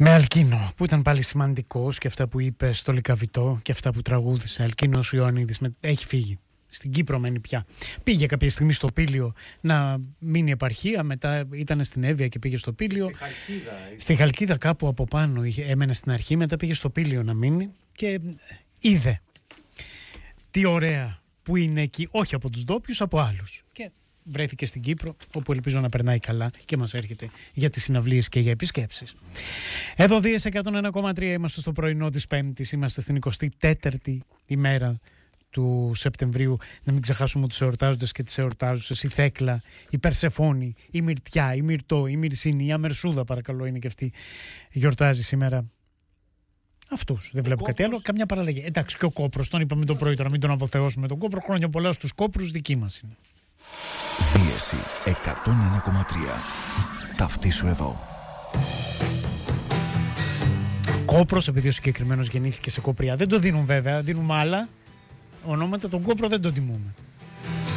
Με Αλκίνο, που ήταν πάλι σημαντικός και αυτά που είπε στο Λυκαβητό και αυτά που τραγούδισε. Αλκίνος Ιωαννίδης έχει φύγει. Στην Κύπρο μένει πια. Πήγε κάποια στιγμή στο Πήλιο να μείνει επαρχία, μετά ήταν στην Εύβοια και πήγε στο Πήλιο. Στη Χαλκίδα κάπου από πάνω έμενε στην αρχή, μετά πήγε στο Πήλιο να μείνει και είδε τι ωραία που είναι εκεί, όχι από τους ντόπιους, από άλλους. Και βρέθηκε στην Κύπρο, όπου ελπίζω να περνάει καλά και μας έρχεται για τις συναυλίες και για επισκέψεις. Εδώ Δίες 101,3 είμαστε στο πρωινό της Πέμπτης, είμαστε στην 24η ημέρα του Σεπτεμβρίου. Να μην ξεχάσουμε τους εορτάζοντες και τις εορτάζουσες. Η Θέκλα, η Περσεφόνη, η Μυρτιά, η Μυρτώ, η Μυρσίνη, η Αμερσούδα, παρακαλώ, είναι και αυτή γιορτάζει σήμερα. Αυτούς. Δεν βλέπω κάτι άλλο. Καμιά παραλλαγή. Εντάξει, και ο Κόπρος, τον είπαμε το πρωί, τώρα μην τον αποθεώσουμε τον Κόπρο. Χρόνια πολλά στους Κόπρους, δική μας είναι. Δίεση 101,3. Ταυτίσου εδώ. Κόπρος, επειδή ο συγκεκριμένος γεννήθηκε σε Κοπριά. Δεν το δίνουν βέβαια, δίνουμε άλλα ονόματα. Τον Κόπρο δεν τον τιμούμε.